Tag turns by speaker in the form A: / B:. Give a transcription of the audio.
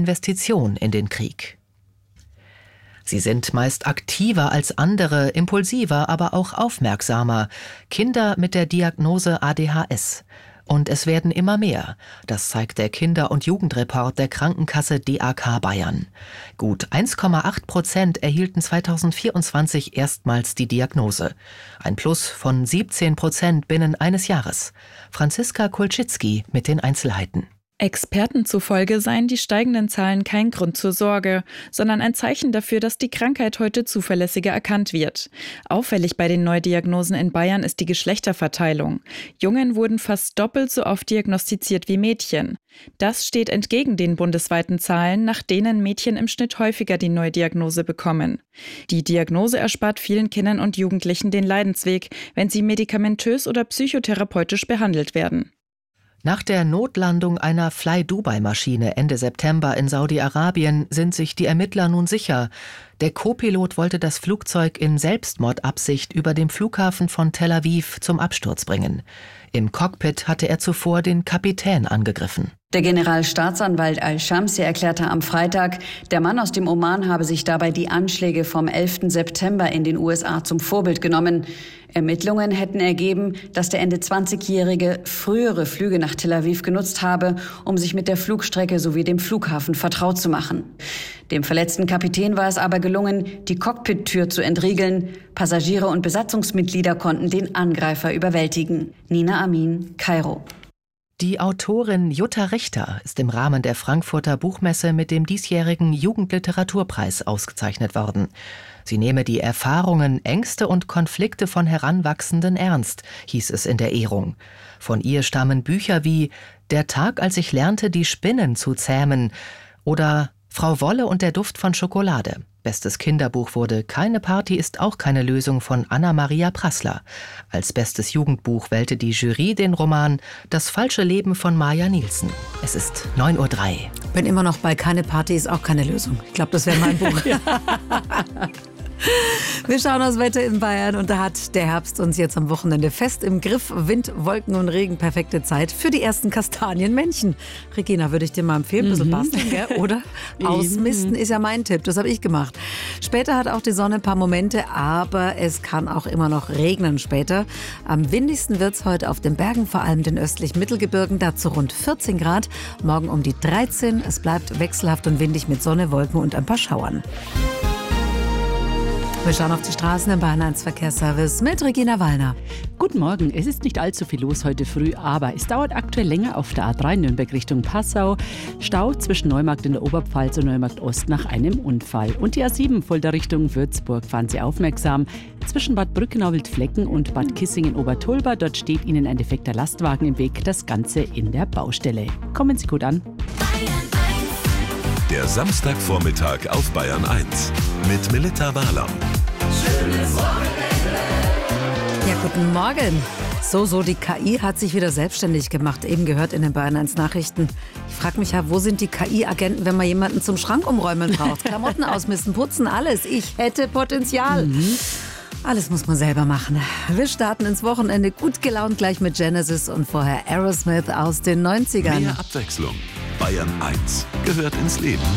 A: Investition in den Krieg. Sie sind meist aktiver als andere, impulsiver, aber auch aufmerksamer. Kinder mit der Diagnose ADHS. Und es werden immer mehr. Das zeigt der Kinder- und Jugendreport der Krankenkasse DAK Bayern. Gut 1,8% erhielten 2024 erstmals die Diagnose. Ein Plus von 17% binnen eines Jahres. Franziska Kulczycki mit den Einzelheiten.
B: Experten zufolge seien die steigenden Zahlen kein Grund zur Sorge, sondern ein Zeichen dafür, dass die Krankheit heute zuverlässiger erkannt wird. Auffällig bei den Neudiagnosen in Bayern ist die Geschlechterverteilung. Jungen wurden fast doppelt so oft diagnostiziert wie Mädchen. Das steht entgegen den bundesweiten Zahlen, nach denen Mädchen im Schnitt häufiger die Neudiagnose bekommen. Die Diagnose erspart vielen Kindern und Jugendlichen den Leidensweg, wenn sie medikamentös oder psychotherapeutisch behandelt werden.
A: Nach der Notlandung einer Fly-Dubai-Maschine Ende September in Saudi-Arabien sind sich die Ermittler nun sicher. Der Co-Pilot wollte das Flugzeug in Selbstmordabsicht über dem Flughafen von Tel Aviv zum Absturz bringen. Im Cockpit hatte er zuvor den Kapitän angegriffen.
C: Der Generalstaatsanwalt Al-Shamsi erklärte am Freitag, der Mann aus dem Oman habe sich dabei die Anschläge vom 11. September in den USA zum Vorbild genommen. Ermittlungen hätten ergeben, dass der Ende 20-Jährige frühere Flüge nach Tel Aviv genutzt habe, um sich mit der Flugstrecke sowie dem Flughafen vertraut zu machen. Dem verletzten Kapitän war es aber gelungen, die Cockpit-Tür zu entriegeln. Passagiere und Besatzungsmitglieder konnten den Angreifer überwältigen. Nina Amin, Kairo.
A: Die Autorin Jutta Richter ist im Rahmen der Frankfurter Buchmesse mit dem diesjährigen Jugendliteraturpreis ausgezeichnet worden. Sie nehme die Erfahrungen, Ängste und Konflikte von Heranwachsenden ernst, hieß es in der Ehrung. Von ihr stammen Bücher wie »Der Tag, als ich lernte, die Spinnen zu zähmen« oder »Frau Wolle und der Duft von Schokolade«. Bestes Kinderbuch wurde »Keine Party ist auch keine Lösung« von Anna-Maria Prassler. Als bestes Jugendbuch wählte die Jury den Roman »Das falsche Leben« von Maja Nielsen. Es ist 9:03 Uhr.
D: Bin immer noch bei »Keine Party ist auch keine Lösung«. Ich glaube, das wäre mein Buch. Wir schauen aufs Wetter in Bayern und da hat der Herbst uns jetzt am Wochenende fest im Griff. Wind, Wolken und Regen, perfekte Zeit für die ersten Kastanienmännchen. Regina, würde ich dir mal empfehlen, ein bisschen basteln, gell? Oder ausmisten ist ja mein Tipp, das habe ich gemacht. Später hat auch die Sonne ein paar Momente, aber es kann auch immer noch regnen später. Am windigsten wird es heute auf den Bergen, vor allem den östlichen Mittelgebirgen, dazu rund 14 Grad. Morgen um die 13. Es bleibt wechselhaft und windig mit Sonne, Wolken und ein paar Schauern. Wir schauen auf die Straßen im Bayern 1 Verkehrsservice mit Regina Wallner.
E: Guten Morgen. Es ist nicht allzu viel los heute früh, aber es dauert aktuell länger auf der A3 Nürnberg Richtung Passau. Stau zwischen Neumarkt in der Oberpfalz und Neumarkt Ost nach einem Unfall. Und die A7 Fulda Richtung Würzburg. Fahren Sie aufmerksam. Zwischen Bad Brückenau-Wildflecken und Bad Kissingen-Obertolba. Dort steht Ihnen ein defekter Lastwagen im Weg. Das Ganze in der Baustelle. Kommen Sie gut an.
F: Der Samstagvormittag auf Bayern 1 mit Melitta Wahlam.
D: Ja, guten Morgen. So, die KI hat sich wieder selbstständig gemacht. Eben gehört in den Bayern 1 Nachrichten. Ich frage mich ja, wo sind die KI-Agenten, wenn man jemanden zum Schrank umräumen braucht? Klamotten ausmisten, putzen, alles. Ich hätte Potenzial. Alles muss man selber machen. Wir starten ins Wochenende gut gelaunt gleich mit Genesis und vorher Aerosmith aus den 90ern.
F: Mehr Abwechslung. Bayern 1 gehört ins Leben.